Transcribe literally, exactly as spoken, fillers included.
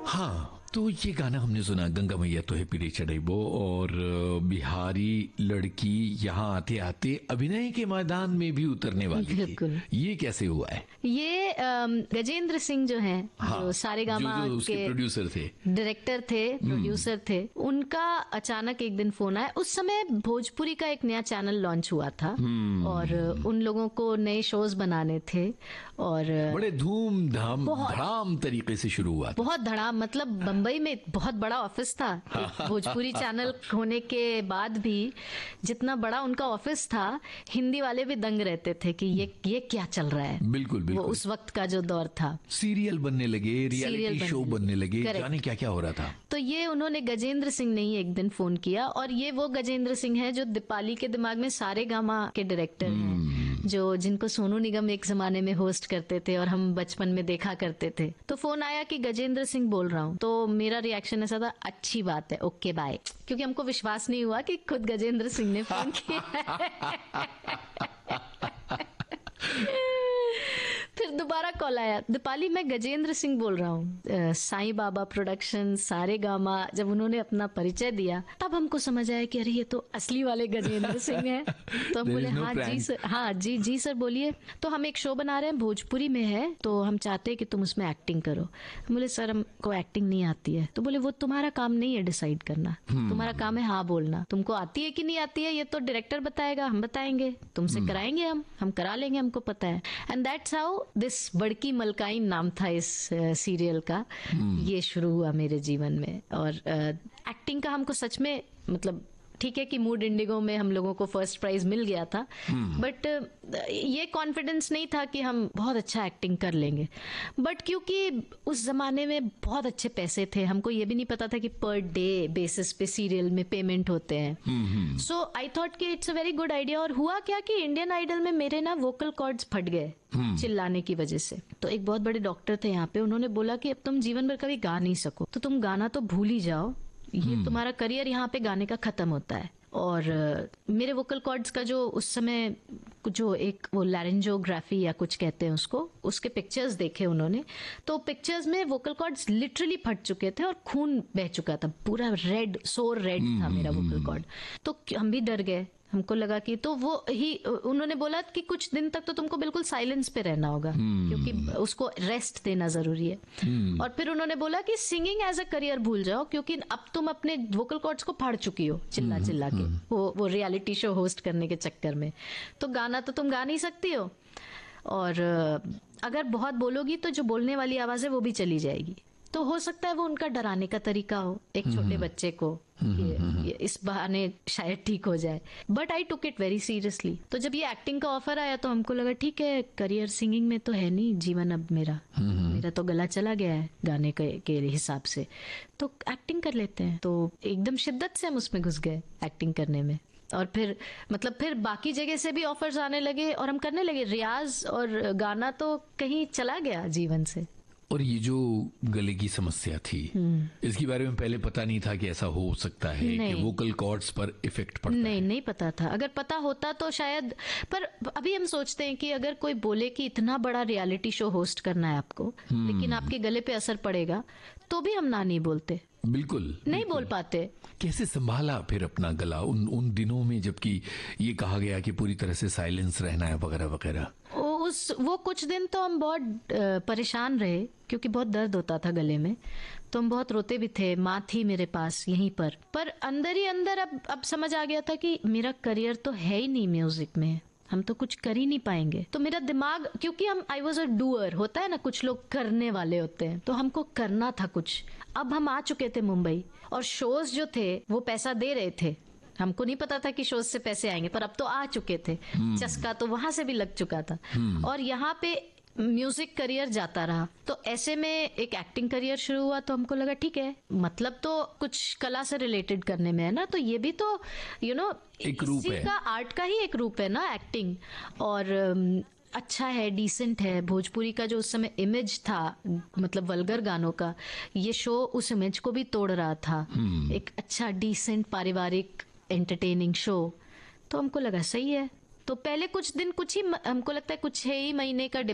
हाँ, तो ये गाना हमने सुना, गंगा मैया तो है पीढ़ी चढ़ेबो, और बिहारी लड़की यहाँ आते आते अभिनय के मैदान में भी उतरने वाली थी। ये कैसे हुआ है? ये गजेंद्र सिंह जो हैं, हाँ, जो सारेगामा जो, जो के प्रोड्यूसर थे, डायरेक्टर थे, प्रोड्यूसर थे, उनका अचानक एक दिन फोन आया। उस समय भोजपुरी का एक नया चैनल लॉन्च हुआ था और उन लोगों को नए शोज बनाने थे और बड़े धूमधाम धड़ाम तरीके से शुरू हुआ था। बहुत धड़ाम, मतलब बम्बई में बहुत बड़ा ऑफिस था। भोजपुरी चैनल होने के बाद भी जितना बड़ा उनका ऑफिस था, हिंदी वाले भी दंग रहते थे कि ये ये क्या चल रहा है। बिल्कुल बिल्कुल, वो उस वक्त का जो दौर था। सीरियल बनने लगे, रियलिटी शो बनने लगे, जाने क्या क्या हो रहा था। तो ये उन्होंने गजेंद्र सिंह ने ही एक दिन फोन किया, और ये वो गजेंद्र सिंह है जो दीपाली के दिमाग में सारेगामा के डायरेक्टर हैं, जो जिनको सोनू निगम एक जमाने में होस्ट करते थे और हम बचपन में देखा करते थे। तो फोन आया कि गजेंद्र सिंह बोल रहा हूँ। तो मेरा रिएक्शन ऐसा था, अच्छी बात है, ओके बाय, क्योंकि हमको विश्वास नहीं हुआ कि खुद गजेंद्र सिंह ने फोन किया। फिर दोबारा कॉल आया, दीपाली मैं गजेंद्र सिंह बोल रहा हूँ, साईं बाबा प्रोडक्शन, सारेगामा। जब उन्होंने अपना परिचय दिया तब हमको समझ आया कि अरे ये तो असली वाले गजेंद्र सिंह हैं। तो हम बोले हाँ जी सर, हाँ जी जी सर बोलिए। तो हम एक शो बना रहे हैं, भोजपुरी में है, तो हम चाहते हैं कि तुम उसमें एक्टिंग करो। बोले सर हमको एक्टिंग नहीं आती है। तो बोले वो तुम्हारा काम नहीं है डिसाइड करना, तुम्हारा काम है हाँ बोलना। तुमको आती है कि नहीं आती है ये तो डायरेक्टर बताएगा, हम बताएंगे, तुमसे कराएंगे, हम हम करा लेंगे, हमको पता है। एंड दैट्स हाउ दिस बड़की मलकाइन नाम था इस सीरियल का। ये शुरू हुआ मेरे जीवन में। और एक्टिंग का हमको सच में, मतलब ठीक है कि मूड इंडिगो में हम लोगों को फर्स्ट प्राइज मिल गया था, बट ये कॉन्फिडेंस नहीं था कि हम बहुत अच्छा एक्टिंग कर लेंगे। बट क्योंकि उस जमाने में बहुत अच्छे पैसे थे, हमको ये भी नहीं पता था कि पर डे बेसिस पे सीरियल में पेमेंट होते हैं। सो आई थॉट कि it's a very good idea. और हुआ क्या कि इंडियन आइडल में मेरे ना वोकल कॉर्ड्स फट गए चिल्लाने की वजह से। तो एक बहुत बड़े डॉक्टर थे यहाँ पे, उन्होंने बोला कि अब तुम जीवन भर कभी गा नहीं सको, तो तुम गाना तो भूल ही जाओ, ये तुम्हारा करियर यहाँ पे गाने का खत्म होता है। और uh, मेरे वोकल कॉर्ड्स का जो उस समय जो एक वो लैरिंजोग्राफी या कुछ कहते हैं उसको, उसके पिक्चर्स देखे उन्होंने, तो पिक्चर्स में वोकल कॉर्ड्स लिटरली फट चुके थे और खून बह चुका था, पूरा रेड, सोर रेड था मेरा वोकल कॉर्ड। तो हम भी डर गए, हमको लगा कि, तो वो ही उन्होंने बोला कि कुछ दिन तक तो तुमको बिल्कुल साइलेंस पे रहना होगा, क्योंकि उसको रेस्ट देना जरूरी है। और फिर उन्होंने बोला कि सिंगिंग एज अ करियर भूल जाओ, क्योंकि अब तुम अपने वोकल कॉर्ड्स को फाड़ चुकी हो चिल्ला चिल्ला के, वो वो रियलिटी शो होस्ट करने के चक्कर में। तो गाना तो तुम गा नहीं सकती हो, और अगर बहुत बोलोगी तो जो बोलने वाली आवाज है वो भी चली जाएगी। तो हो सकता है वो उनका डराने का तरीका हो एक छोटे बच्चे को, ये, ये इस बहाने शायद ठीक हो जाए। But I took it very seriously. तो जब ये एक्टिंग का ऑफर आया तो हमको लगा ठीक है, करियर सिंगिंग में तो है नहीं जीवन अब मेरा, मेरा तो गला चला गया है गाने के, के हिसाब से, तो एक्टिंग कर लेते हैं। तो एकदम शिद्दत से हम उसमें घुस गए एक्टिंग करने में। और फिर मतलब फिर बाकी जगह से भी ऑफर्स आने लगे और हम करने लगे रियाज, और गाना तो कहीं चला गया जीवन से। और ये जो गले की समस्या थी, इसके बारे में पहले पता नहीं था कि ऐसा हो सकता है कि वोकल कॉर्ड्स पर इफेक्ट पड़ता नहीं, है। नहीं पता था। अगर पता होता तो शायद, पर अभी हम सोचते हैं कि अगर कोई बोले कि इतना बड़ा रियलिटी शो होस्ट करना है आपको, लेकिन आपके गले पे असर पड़ेगा, तो भी हम ना नहीं बोलते। बिल्कुल नहीं बिल्कुल। बोल पाते। कैसे संभाला फिर अपना गला उन उन दिनों में, जबकि ये कहा गया कि पूरी तरह से साइलेंस रहना है वगैरह वगैरह? उस वो कुछ दिन तो हम बहुत परेशान रहे, क्योंकि बहुत दर्द होता था गले में, तो हम बहुत रोते भी थे। माँ थी मेरे पास यहीं पर पर अंदर ही अंदर अब अब समझ आ गया था कि मेरा करियर तो है ही नहीं म्यूजिक में, हम तो कुछ कर ही नहीं पाएंगे। तो मेरा दिमाग, क्योंकि हम आई वॉज अ डूअर, होता है ना कुछ लोग करने वाले होते हैं, तो हमको करना था कुछ। अब हम आ चुके थे मुंबई और शोज जो थे वो पैसा दे रहे थे, हमको नहीं पता था कि शोज से पैसे आएंगे, पर अब तो आ चुके थे, चस्का तो वहां से भी लग चुका था, और यहाँ पे म्यूजिक करियर जाता रहा। तो ऐसे में एक एक्टिंग करियर शुरू हुआ। तो हमको लगा ठीक है, मतलब तो कुछ कला से रिलेटेड करने में है ना, तो ये भी तो यू you नो know, एक रूप है, का आर्ट का ही एक रूप है ना एक्टिंग। और अच्छा है, डिसेंट है। भोजपुरी का जो उस समय इमेज था, मतलब वल्गर गानों का, ये शो उस इमेज को भी तोड़ रहा था। एक अच्छा डिसेंट पारिवारिक एंटरटेनिंग शो। तो हमको लगा सही है। तो पहले कुछ दिन, कुछ ही हमको लगता है कुछ ही महीने का